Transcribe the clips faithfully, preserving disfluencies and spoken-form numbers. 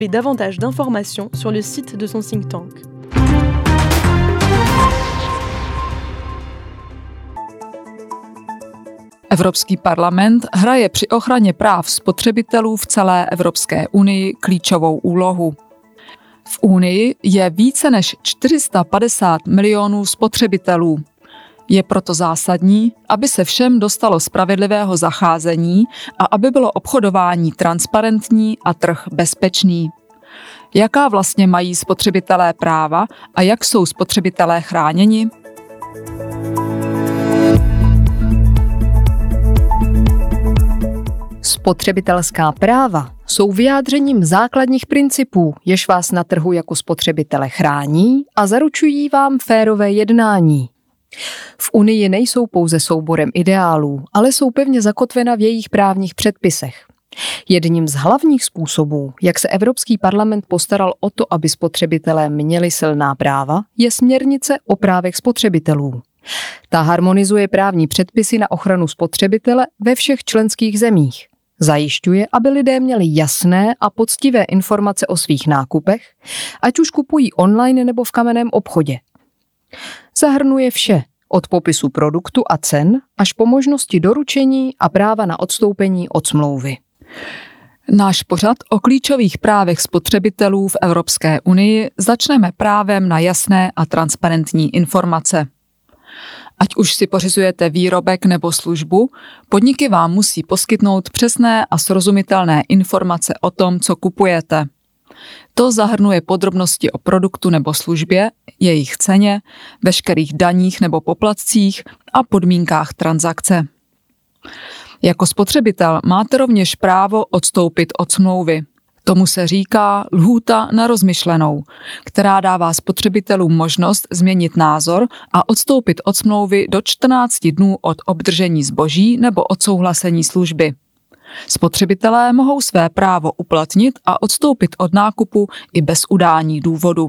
et davantage d'informations sur le site de son think tank. Evropský parlament hraje při ochraně práv spotřebitelů v celé Evropské unii klíčovou úlohu. V Unii je více než čtyři sta padesát milionů spotřebitelů. Je proto zásadní, aby se všem dostalo spravedlivého zacházení a aby bylo obchodování transparentní a trh bezpečný. Jaká vlastně mají spotřebitelé práva a jak jsou spotřebitelé chráněni? Spotřebitelská práva jsou vyjádřením základních principů, jež vás na trhu jako spotřebitele chrání a zaručují vám férové jednání. V Unii nejsou pouze souborem ideálů, ale jsou pevně zakotvena v jejich právních předpisech. Jedním z hlavních způsobů, jak se Evropský parlament postaral o to, aby spotřebitelé měli silná práva, je směrnice o právech spotřebitelů. Ta harmonizuje právní předpisy na ochranu spotřebitele ve všech členských zemích. Zajišťuje, aby lidé měli jasné a poctivé informace o svých nákupech, ať už kupují online nebo v kamenném obchodě. Zahrnuje vše, od popisu produktu a cen až po možnosti doručení a práva na odstoupení od smlouvy. Náš pořad o klíčových právech spotřebitelů v Evropské unii začneme právem na jasné a transparentní informace. Ať už si pořizujete výrobek nebo službu, podniky vám musí poskytnout přesné a srozumitelné informace o tom, co kupujete. To zahrnuje podrobnosti o produktu nebo službě, jejich ceně, veškerých daních nebo poplatcích a podmínkách transakce. Jako spotřebitel máte rovněž právo odstoupit od smlouvy. Tomu se říká lhůta na rozmyšlenou, která dává spotřebitelům možnost změnit názor a odstoupit od smlouvy do čtrnácti dnů od obdržení zboží nebo odsouhlasení služby. Spotřebitelé mohou své právo uplatnit a odstoupit od nákupu i bez udání důvodu.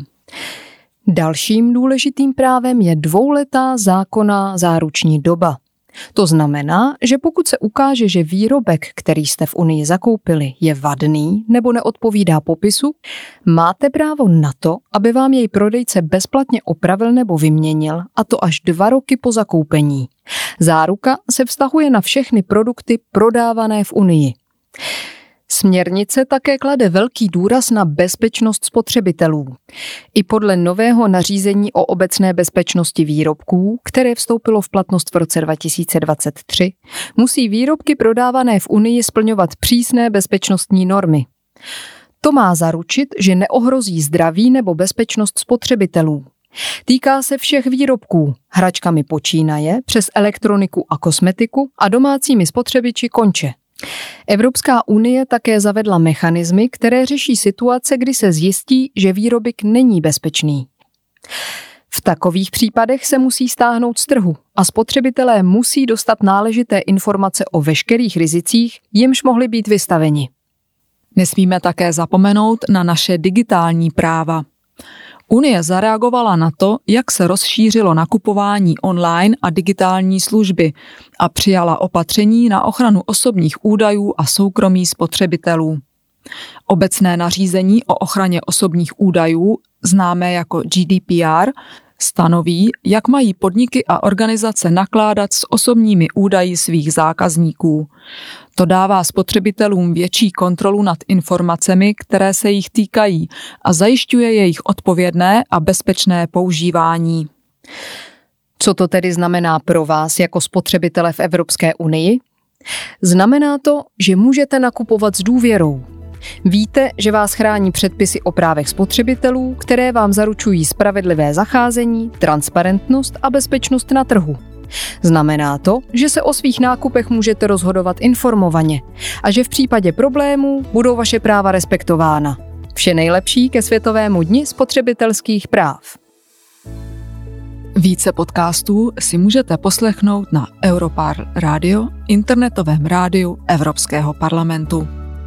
Dalším důležitým právem je dvouletá zákonná záruční doba. To znamená, že pokud se ukáže, že výrobek, který jste v Unii zakoupili, je vadný nebo neodpovídá popisu, máte právo na to, aby vám jej prodejce bezplatně opravil nebo vyměnil, a to až dva roky po zakoupení. Záruka se vztahuje na všechny produkty prodávané v Unii. Směrnice také klade velký důraz na bezpečnost spotřebitelů. I podle nového nařízení o obecné bezpečnosti výrobků, které vstoupilo v platnost v roce dva tisíce dvacet tři, musí výrobky prodávané v Unii splňovat přísné bezpečnostní normy. To má zaručit, že neohrozí zdraví nebo bezpečnost spotřebitelů. Týká se všech výrobků, hračkami počínaje, přes elektroniku a kosmetiku a domácími spotřebiči konče. Evropská unie také zavedla mechanismy, které řeší situace, kdy se zjistí, že výrobek není bezpečný. V takových případech se musí stáhnout z trhu a spotřebitelé musí dostat náležité informace o veškerých rizicích, jimž mohli být vystaveni. Nesmíme také zapomenout na naše digitální práva. Unie zareagovala na to, jak se rozšířilo nakupování online a digitální služby a přijala opatření na ochranu osobních údajů a soukromí spotřebitelů. Obecné nařízení o ochraně osobních údajů, známé jako G D P R, stanoví, jak mají podniky a organizace nakládat s osobními údaji svých zákazníků. To dává spotřebitelům větší kontrolu nad informacemi, které se jich týkají, a zajišťuje jejich odpovědné a bezpečné používání. Co to tedy znamená pro vás jako spotřebitele v Evropské unii? Znamená to, že můžete nakupovat s důvěrou. Víte, že vás chrání předpisy o právech spotřebitelů, které vám zaručují spravedlivé zacházení, transparentnost a bezpečnost na trhu. Znamená to, že se o svých nákupech můžete rozhodovat informovaně a že v případě problémů budou vaše práva respektována. Vše nejlepší ke Světovému dni spotřebitelských práv. Více podcastů si můžete poslechnout na Europarl Radio, internetovém rádiu Evropského parlamentu.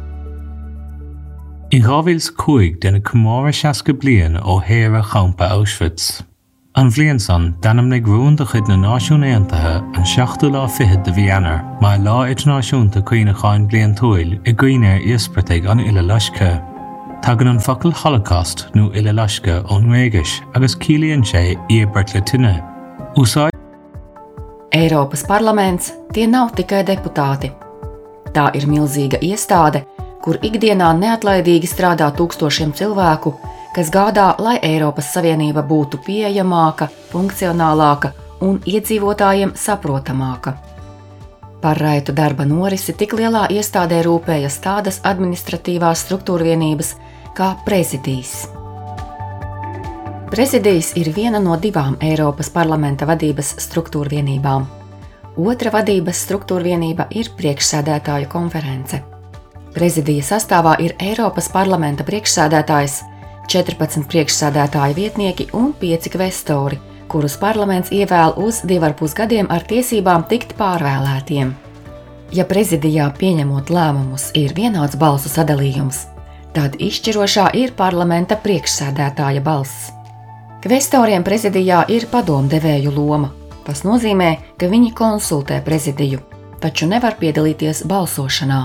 I Ravils Kuig den Kumara Shaska Blian o Hera Champa Auschwitz. An Vlianson, danam nig ruin de chud na náisiúnaontaithe an seachtú lá fiche de bhíanaar, má lá internaisiúnta cuoine cháin blian tuail i gcuoinear iaspraigh an ile leisce. Tagan an focal Holocaust nó ile leisce ón réigeis agus cílíonn sé íobair le tine. Úsáid Eiropas parlaments tie nav tikai deputāti. Tā ir milzīga iestāde, kur ikdienā neatlaidīgi strādā tūkstošiem cilvēku, kas gādā, lai Eiropas Savienība būtu pieejamāka, funkcionālāka un iedzīvotājiem saprotamāka. Par raitu darba norisi tik lielā iestādē rūpējas tādas administratīvās struktūrvienības kā prezidijs. Prezidijs ir viena no divām Eiropas parlamenta vadības struktūrvienībām. Otra vadības struktūrvienība ir priekšsēdētāju konference. Prezidija sastāvā ir Eiropas parlamenta priekšsēdētājs, četrpadsmit priekšsēdētāju vietnieki un pieci kvestori, kurus parlaments ievēl uz divarpus gadiem ar tiesībām tikt pārvēlētiem. Ja prezidijā pieņemot lēmumus ir vienāds balsu sadalījums, tad izšķirošā ir parlamenta priekšsēdētāja balss. Kvestoriem prezidijā ir padomdevēju loma. Tas nozīmē, ka viņi konsultē prezidiju, taču nevar piedalīties balsošanā.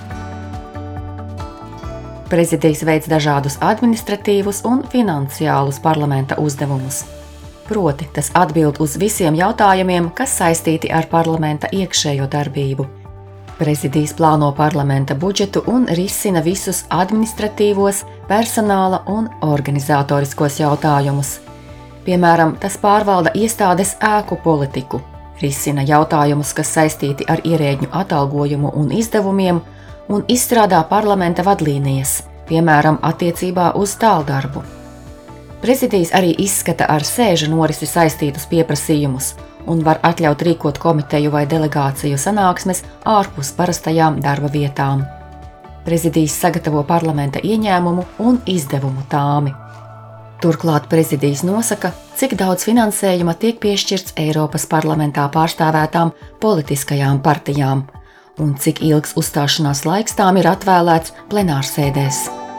Prezidijs veic dažādus administratīvus un finansiālus parlamenta uzdevumus. Proti, tas atbild uz visiem jautājumiem, kas saistīti ar parlamenta iekšējo darbību. Prezidijs plāno parlamenta budžetu un risina visus administratīvos, personāla un organizatoriskos jautājumus. Piemēram, tas pārvalda iestādes ēku politiku, risina jautājumus, kas saistīti ar ierēģņu atalgojumu un izdevumiem, un izstrādā parlamenta vadlīnijas, piemēram, attiecībā uz tāldarbu. Prezidijs arī izskata ar sēžu norisi saistītus pieprasījumus un var atļaut rīkot komiteju vai delegāciju sanāksmes ārpus parastajām darba vietām. Prezidijs sagatavo parlamenta ieņēmumu un izdevumu tāmi. Turklāt prezidijs nosaka, cik daudz finansējuma tiek piešķirts Eiropas parlamentā pārstāvētām politiskajām partijām un cik ilgs uzstāšanās laiks tām ir atvēlēts plenārsēdēs.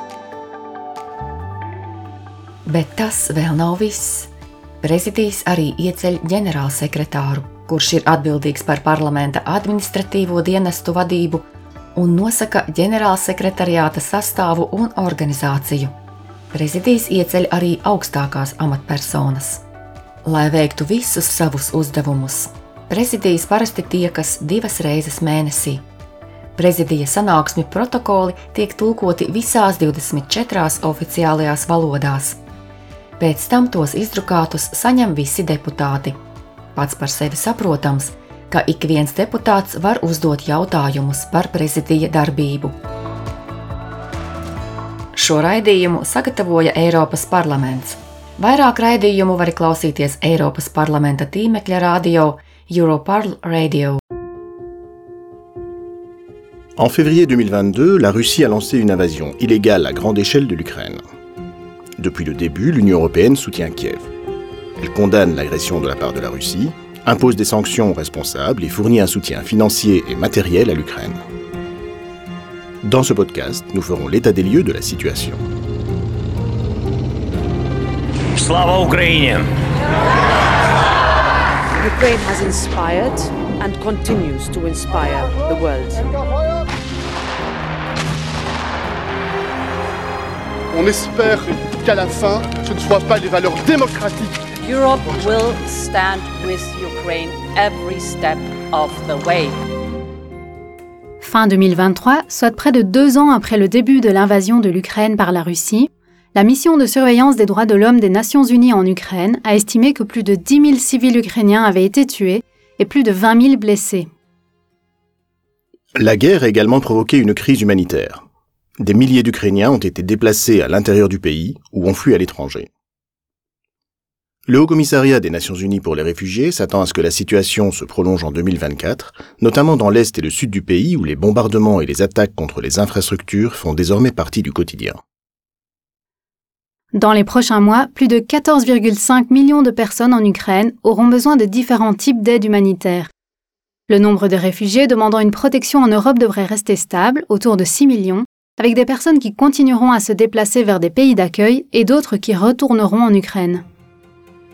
Bet tas vēl nav viss. Prezidijs arī ieceļ ģenerālsekretāru, kurš ir atbildīgs par parlamenta administratīvo dienestu vadību un nosaka ģenerālsekretariāta sastāvu un organizāciju. Prezidijs ieceļ arī augstākās amatpersonas. Lai veiktu visus savus uzdevumus, prezidijs parasti tiekas divas reizes mēnesī. Prezidija sanāksmi protokoli tiek tulkoti visās divdesmit četrās oficiālajās valodās. Pēc tam tos izdrukātus saņem visi deputāti. Pats par sevi saprotams, ka ik viens deputāts var uzdot jautājumus par prezidija darbību. Šo raidījumu sagatavoja Eiropas parlaments. Vairāk raidījumu var klausīties Eiropas parlamenta tīmekļa radio Europarl Radio. En février deux mille vingt-deux, la Russie a lancé une invasion illégale à grande échelle de l'Ukraine. Depuis le début, l'Union européenne soutient Kiev. Elle condamne l'agression de la part de la Russie, impose des sanctions aux responsables et fournit un soutien financier et matériel à l'Ukraine. Dans ce podcast, nous ferons l'état des lieux de la situation. Slava Ukraine! Ukraine has inspired and continues to inspire the world. On espère qu'à la fin, ce ne soient pas les valeurs démocratiques. Europe will stand with Ukraine every step of the way. Fin deux mille vingt-trois, soit près de deux ans après le début de l'invasion de l'Ukraine par la Russie, la mission de surveillance des droits de l'homme des Nations Unies en Ukraine a estimé que plus de dix mille civils ukrainiens avaient été tués et plus de vingt mille blessés. La guerre a également provoqué une crise humanitaire. Des milliers d'Ukrainiens ont été déplacés à l'intérieur du pays ou ont fui à l'étranger. Le Haut-Commissariat des Nations Unies pour les réfugiés s'attend à ce que la situation se prolonge en deux mille vingt-quatre, notamment dans l'est et le sud du pays où les bombardements et les attaques contre les infrastructures font désormais partie du quotidien. Dans les prochains mois, plus de quatorze virgule cinq millions de personnes en Ukraine auront besoin de différents types d'aide humanitaire. Le nombre de réfugiés demandant une protection en Europe devrait rester stable, autour de six millions, avec des personnes qui continueront à se déplacer vers des pays d'accueil et d'autres qui retourneront en Ukraine.